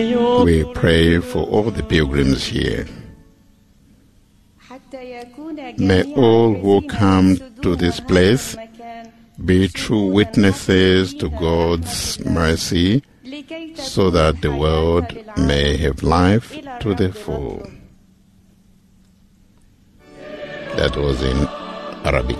We pray for all the pilgrims here. May all who come to this place be true witnesses to God's mercy, so that the world may have life to the full. That was in Arabic.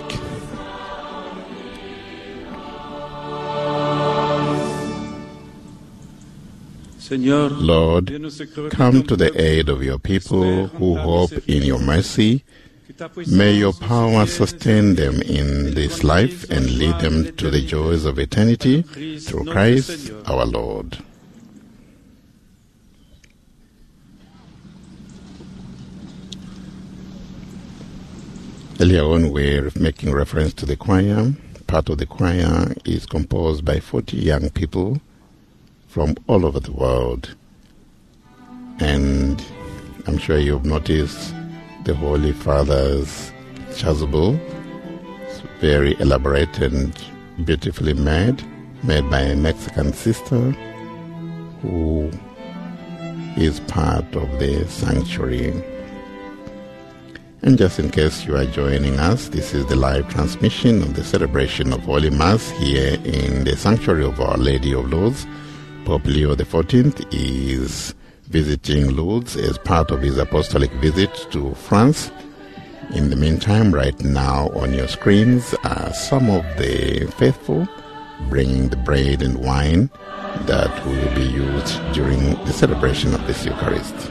Lord, come to the aid of your people who hope in your mercy. May your power sustain them in this life and lead them to the joys of eternity through Christ our Lord. Earlier on, we're making reference to the choir. Part of the choir is composed by 40 young people from all over the world. And I'm sure you've noticed the Holy Father's chasuble. It's very elaborate and beautifully made by a Mexican sister who is part of the sanctuary. And just in case you are joining us, this is the live transmission of the celebration of Holy Mass here in the Sanctuary of Our Lady of Lourdes. Pope Leo XIV is visiting Lourdes as part of his apostolic visit to France. In the meantime, right now on your screens are some of the faithful bringing the bread and wine that will be used during the celebration of this Eucharist.